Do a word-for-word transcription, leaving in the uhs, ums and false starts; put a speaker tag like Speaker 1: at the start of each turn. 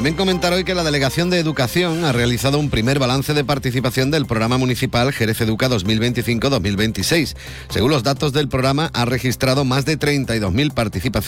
Speaker 1: También comentar hoy que la Delegación de Educación ha realizado un primer balance de participación del programa municipal Jerez Educa dos mil veinticinco dos mil veintiséis. Según los datos del programa, ha registrado más de treinta y dos mil participaciones